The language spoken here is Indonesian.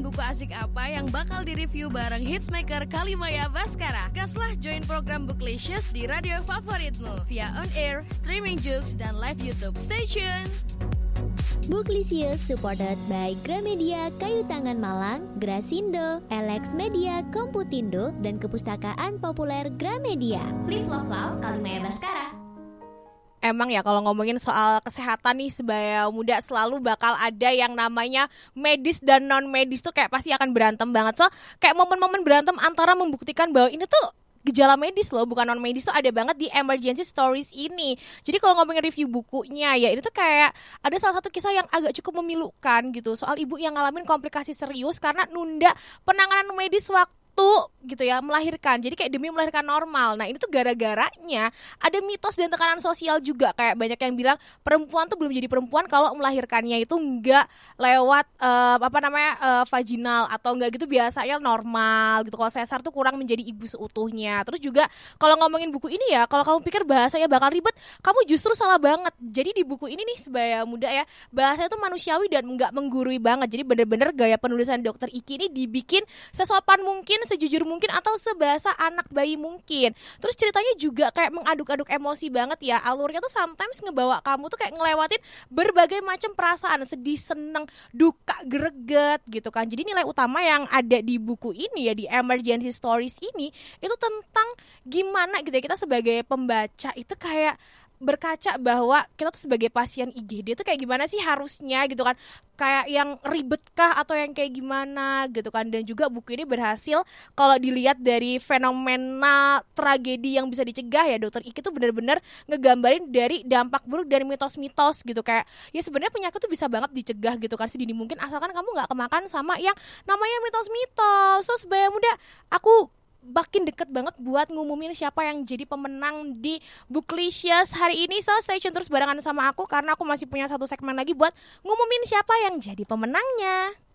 buku asik apa yang bakal direview bareng hitsmaker Kalimaya Baskara. Gaslah join program Booklicious di radio favoritmu via on-air, streaming Joox, dan live YouTube. Stay tune! Booklicious supported by Gramedia Kayu Tangan Malang, Grasindo, Alex Media Komputindo, dan Kepustakaan Populer Gramedia. Live Love Love Kalimaya Baskara. Emang ya kalau ngomongin soal kesehatan nih sebaya muda selalu bakal ada yang namanya medis dan non medis tuh kayak pasti akan berantem banget. So kayak momen-momen berantem antara membuktikan bahwa ini tuh gejala medis loh, bukan non medis tuh ada banget di Emergency Stories ini. Jadi kalau ngomongin review bukunya ya ini tuh kayak ada salah satu kisah yang agak cukup memilukan gitu, soal ibu yang ngalamin komplikasi serius karena nunda penanganan medis waktu gitu ya melahirkan. Jadi kayak demi melahirkan normal. Nah ini tuh gara-garanya ada mitos dan tekanan sosial juga. Kayak banyak yang bilang perempuan tuh belum jadi perempuan kalau melahirkannya itu enggak lewat vaginal atau enggak gitu, biasanya normal gitu. Kalau sesar tuh kurang menjadi ibu seutuhnya. Terus juga kalau ngomongin buku ini ya, kalau kamu pikir bahasanya bakal ribet, kamu justru salah banget. Jadi di buku ini nih sebaya muda ya, bahasanya tuh manusiawi dan enggak menggurui banget. Jadi bener-bener gaya penulisan Dr. Iki ini dibikin sesopan mungkin, sejujur mungkin, atau sebahasa anak bayi mungkin. Terus ceritanya juga kayak mengaduk-aduk emosi banget ya. Alurnya tuh sometimes ngebawa kamu tuh kayak ngelewatin berbagai macam perasaan, sedih, seneng, duka, greget gitu kan. Jadi nilai utama yang ada di buku ini ya, di Emergency Stories ini, itu tentang gimana gitu ya kita sebagai pembaca itu kayak berkaca bahwa kita tuh sebagai pasien IGD tuh kayak gimana sih harusnya gitu kan, kayak yang ribet kah atau yang kayak gimana gitu kan. Dan juga buku ini berhasil kalau dilihat dari fenomena tragedi yang bisa dicegah ya, Dr. Iki tuh benar-benar ngegambarin dari dampak buruk dari mitos-mitos gitu. Kayak ya sebenarnya penyakit tuh bisa banget dicegah gitu kan sedini mungkin, asalkan kamu nggak kemakan sama yang namanya mitos-mitos. So sebaya muda aku makin deket banget buat ngumumin siapa yang jadi pemenang di Booklicious hari ini. So stay tune terus barengan sama aku karena aku masih punya satu segmen lagi buat ngumumin siapa yang jadi pemenangnya.